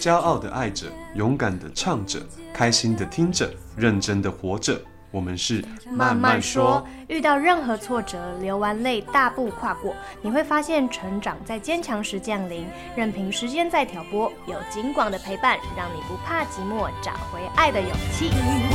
骄傲的爱着，勇敢的唱着，开心的听着，认真的活着。我们是慢慢说，遇到任何挫折，流完泪大步跨过，你会发现成长在坚强时降临，任凭时间在挑拨，有景广的陪伴，让你不怕寂寞，找回爱的勇气。